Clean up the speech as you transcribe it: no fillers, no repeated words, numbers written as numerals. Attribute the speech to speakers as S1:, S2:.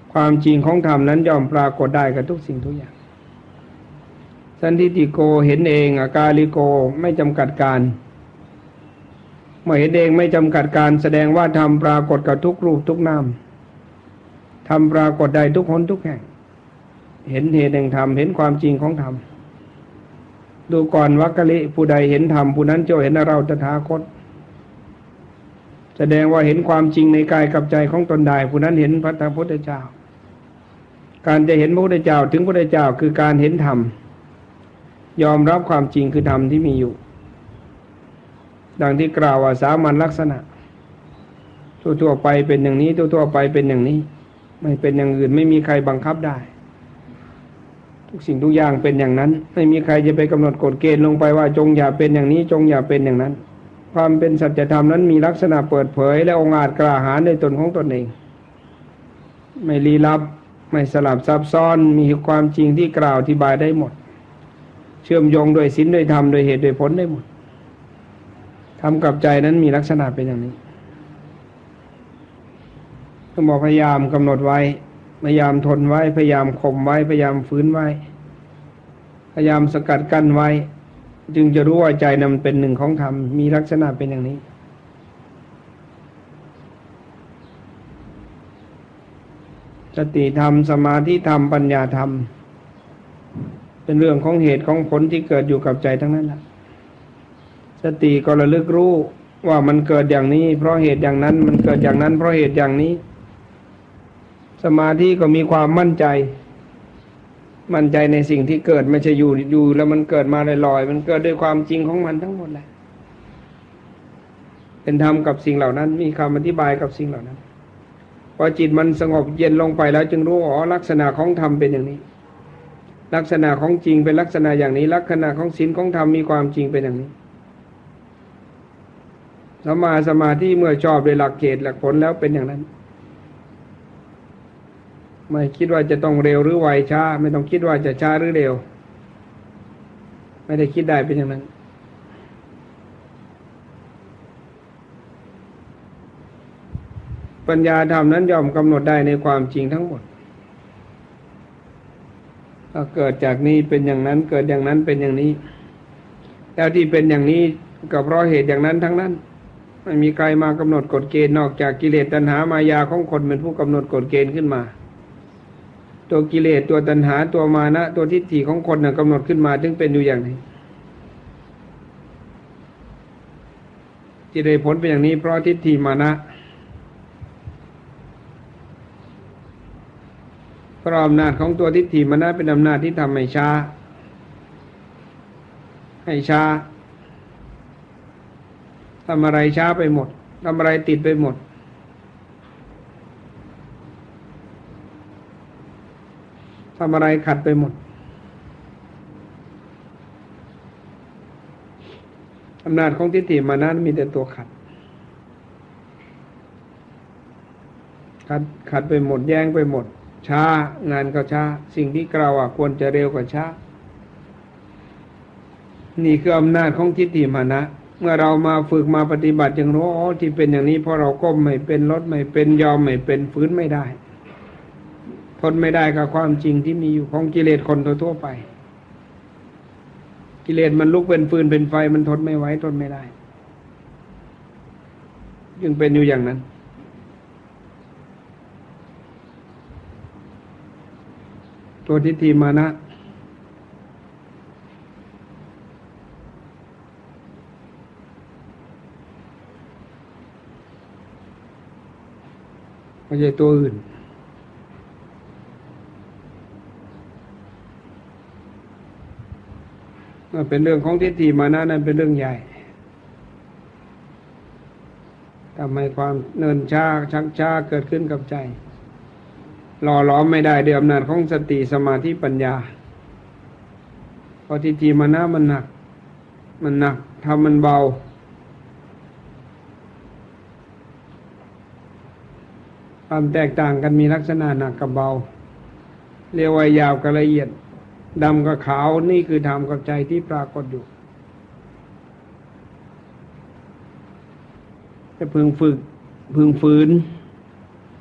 S1: ความจริงของธรรมนั้นย่อมปรากฏได้กับทุกสิ่งทุกอย่างสันทิฏฐิโกเห็นเองอากาลิโกไม่จำกัดการเมื่อเห็นเองไม่จำกัดการแสดงว่าธรรมปรากฏกับทุกรูปทุกนามธรรมปรากฏได้ทุกหนทุกแห่งเห็นเหตุแห่งธรรมเห็นความจริงของธรรมดูก่อนวัคคะลิผู้ใดเห็นธรรมผู้นั้นจะเห็นเราตถาคตแสดงว่าเห็นความจริงในกายกับใจของตนได้ผู้นั้นเห็นพระพุทธเจ้าการจะเห็นพระพุทธเจ้าถึงพระพุทธเจ้าคือการเห็นธรรมยอมรับความจริงคือธรรมที่มีอยู่ดังที่กล่าวว่าสามัญลักษณะทั่วๆไปเป็นอย่างนี้ทั่วๆไปเป็นอย่างนี้ไม่เป็นอย่างอื่นไม่มีใครบังคับได้ทุกสิ่งทุกอย่างเป็นอย่างนั้นไม่มีใครจะไปกำหนดกฎเกณฑ์ลงไปว่าจงอย่าเป็นอย่างนี้จงอย่าเป็นอย่างนั้นความเป็นสัจธรรมนั้นมีลักษณะเปิดเผยและองอาจกล้าหาญในตนของตนเองไม่ลี้ลับไม่สลับซับซ้อนมีความจริงที่กล่าวอธิบายได้หมดเชื่อมโยงโดยศีลโดยธรรมโดยเหตุโดยผลได้หมดธรรมกับใจนั้นมีลักษณะเป็นอย่างนี้ต้องบอกพยายามกำหนดไว้พยายามทนไว้พยายามข่มไว้พยายามฝืนไว้พยายามสกัดกั้นไว้จึงจะรู้ว่าใจนั้นเป็นหนึ่งของธรรมมีลักษณะเป็นอย่างนี้สติธรรมสมาธิธรรมปัญญาธรรมเป็นเรื่องของเหตุของผลที่เกิดอยู่กับใจทั้งนั้นแหละสติก็ระลึกรู้ว่ามันเกิดอย่างนี้เพราะเหตุอย่างนั้นมันเกิดอย่างนั้นเพราะเหตุอย่างนี้สมาธิก็มีความมั่นใจในสิ่งที่เกิดไม่ใช่อยู่แล้วมันเกิดมาลอยๆมันเกิดด้วยความจริงของมันทั้งหมดแหละเป็นธรรมกับสิ่งเหล่านั้นมีคำอธิบายกับสิ่งเหล่านั้นพอจิตมันสงบเย็นลงไปแล้วจึงรู้อ๋อลักษณะของธรรมเป็นอย่างนี้ลักษณะของจริงเป็นลักษณะอย่างนี้ลักษณะของศีลของธรรมมีความจริงเป็นอย่างนี้สัมมาสมาธิเมื่อชอบโดยหลักเหตุหลักผลแล้วเป็นอย่างนั้นไม่คิดว่าจะต้องเร็วหรือไวช้าไม่ต้องคิดว่าจะช้าหรือเร็วไม่ได้คิดได้เป็นอย่างนั้นปัญญาธรรมนั้นย่อมกำหนดได้ในความจริงทั้งหมดถ้าเกิดจากนี้เป็นอย่างนั้นเกิดอย่างนั้นเป็นอย่างนี้แล้วที่เป็นอย่างนี้ก็เพราะเหตุอย่างนั้นทั้งนั้นไม่มีใครมากำหนดกฎเกณฑ์นอกจากกิเลสตัณหามายาของคนเป็นผู้กำหนดกฎเกณฑ์ขึ้นมาตัวกิเลสตัวตัณหาตัวมานะตัวทิฏฐิของคนน่ะกำหนดขึ้นมาจึงเป็นอยู่อย่างนี้ที่ได้ผลเป็นอย่างนี้เพราะทิฏฐิมานะเพราะอำนาจของตัวทิฏฐิมานะเป็นอำนาจที่ทำให้ช้าทำอะไรช้าไปหมดทำอะไรติดไปหมดทำอะไรขัดไปหมดอำนาจของทิฏฐิมานะมีแต่ตัวขัดไปหมดแย้งไปหมดช้างานก็ช้าสิ่งที่กล่าวควรจะเร็วกว่าช้านี่คืออำนาจของทิฏฐิมานะเมื่อเรามาฝึกมาปฏิบัติจึงรู้อ๋อที่เป็นอย่างนี้เพราะเราก้มไม่เป็นลดไม่เป็นยอมไม่เป็นฝืนไม่ได้ทนไม่ได้กับความจริงที่มีอยู่ของกิเลสคนทั่วไปกิเลสมันลุกเป็นฟืนเป็นไฟมันทนไม่ไหวทนไม่ได้จึงเป็นอยู่อย่างนั้นตัวทิฏฐิมานะไม่ใช่ตัวอื่นเป็นเรื่องของทิฏฐิมานะนั้นเป็นเรื่องใหญ่ทำให้ความเนินช้าชักช้าเกิดขึ้นกับใจหล่อหลอมไม่ได้ด้วยอำนาจของสติสมาธิปัญญาเพราะทิฏฐิมานะมันหนักทำมันเบาความแตกต่างกันมีลักษณะหนักกับเบาเรียกว่ายาวกับละเอียดดำกับขาวนี่คือธรรมกับใจที่ปรากฏอยู่จะพึงฝึกพึงฝืน